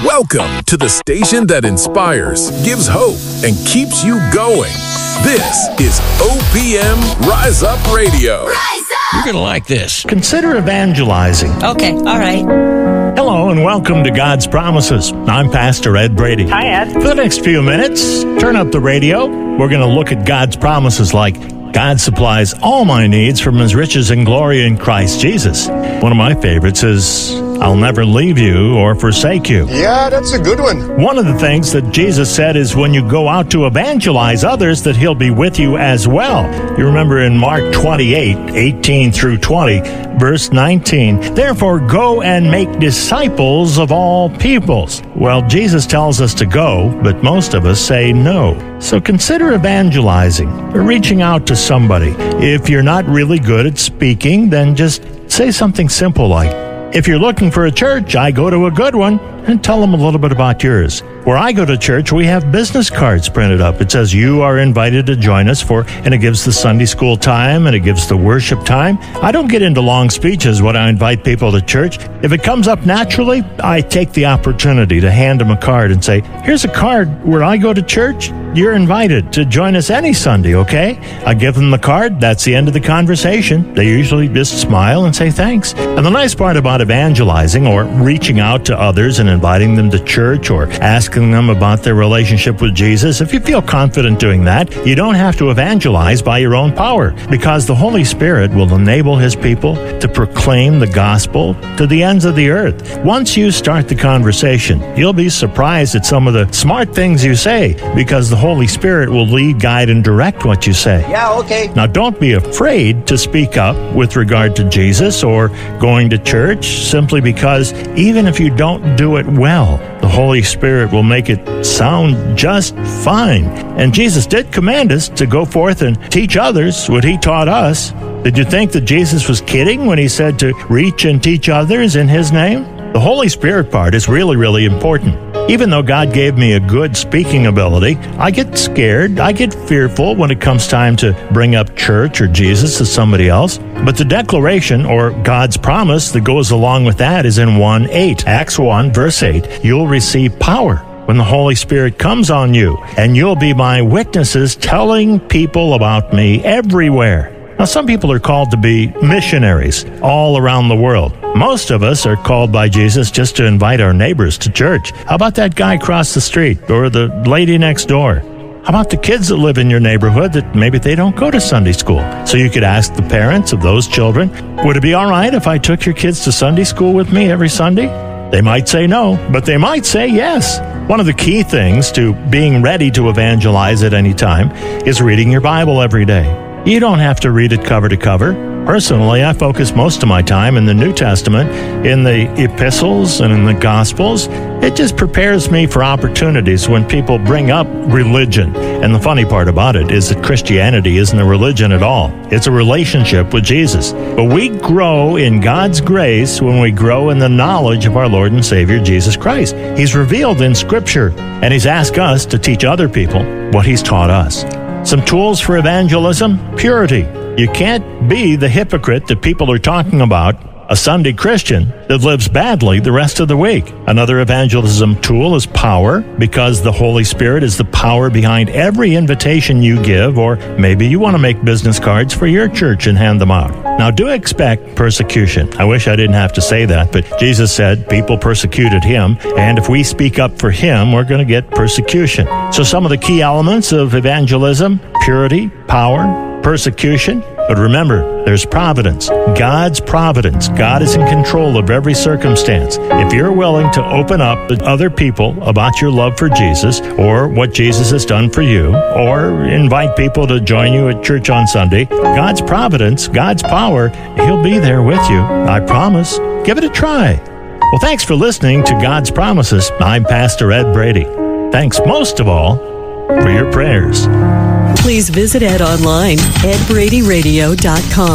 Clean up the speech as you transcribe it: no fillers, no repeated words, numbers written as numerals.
Welcome to the station that inspires, gives hope, and keeps you going. This is OPM Rise Up Radio. Rise up! You're going to like this. Consider evangelizing. Okay, all right. Hello and welcome to God's Promises. I'm Pastor Ed Brady. Hi, Ed. For the next few minutes, turn up the radio. We're going to look at God's promises like God supplies all my needs from his riches and glory in Christ Jesus. One of my favorites is, I'll never leave you or forsake you. Yeah, that's a good one. One of the things that Jesus said is when you go out to evangelize others, that he'll be with you as well. You remember in Mark 28:18 through 20, verse 19, therefore go and make disciples of all peoples. Well, Jesus tells us to go, but most of us say no. So consider evangelizing or reaching out to somebody. If you're not really good at speaking, then just say something simple like, if you're looking for a church, I go to a good one, and tell them a little bit about yours. Where I go to church, we have business cards printed up. It says you are invited to join us and it gives the Sunday school time and it gives the worship time. I don't get into long speeches when I invite people to church. If it comes up naturally, I take the opportunity to hand them a card and say, here's a card where I go to church. You're invited to join us any Sunday, okay? I give them the card. That's the end of the conversation. They usually just smile and say thanks. And the nice part about evangelizing or reaching out to others and inviting them to church or asking them about their relationship with Jesus, if you feel confident doing that, you don't have to evangelize by your own power because the Holy Spirit will enable his people to proclaim the gospel to the ends of the earth. Once you start the conversation, you'll be surprised at some of the smart things you say because the Holy Spirit will lead, guide, and direct what you say. Yeah, okay. Now, don't be afraid to speak up with regard to Jesus or going to church simply because even if you don't do it well, the Holy Spirit will make it sound just fine. And Jesus did command us to go forth and teach others what he taught us. Did you think that Jesus was kidding when he said to reach and teach others in his name? The Holy Spirit part is really, really important. Even though God gave me a good speaking ability, I get scared, I get fearful when it comes time to bring up church or Jesus to somebody else. But the declaration or God's promise that goes along with that is in 1:8. Acts 1, verse 8, you'll receive power when the Holy Spirit comes on you, and you'll be my witnesses telling people about me everywhere. Now, some people are called to be missionaries all around the world. Most of us are called by Jesus just to invite our neighbors to church. How about that guy across the street or the lady next door? How about the kids that live in your neighborhood that maybe they don't go to Sunday school? So you could ask the parents of those children, would it be all right if I took your kids to Sunday school with me every Sunday? They might say no, but they might say yes. One of the key things to being ready to evangelize at any time is reading your Bible every day. You don't have to read it cover to cover. Personally, I focus most of my time in the New Testament, in the epistles and in the Gospels. It just prepares me for opportunities when people bring up religion. And the funny part about it is that Christianity isn't a religion at all. It's a relationship with Jesus. But we grow in God's grace when we grow in the knowledge of our Lord and Savior, Jesus Christ. He's revealed in Scripture, and he's asked us to teach other people what he's taught us. Some tools for evangelism: purity. You can't be the hypocrite that people are talking about, a Sunday Christian that lives badly the rest of the week. Another evangelism tool is power, because the Holy Spirit is the power behind every invitation you give, or maybe you want to make business cards for your church and hand them out. Now, do expect persecution. I wish I didn't have to say that, but Jesus said people persecuted him, and if we speak up for him, we're going to get persecution. So some of the key elements of evangelism: purity, power, persecution. But remember, there's providence. God's providence. God is in control of every circumstance. If you're willing to open up to other people about your love for Jesus or what Jesus has done for you, or invite people to join you at church on Sunday, God's providence, God's power, he'll be there with you. I promise. Give it a try. Well, thanks for listening to God's Promises. I'm Pastor Ed Brady. Thanks most of all for your prayers. Please visit Ed online, edbradyradio.com.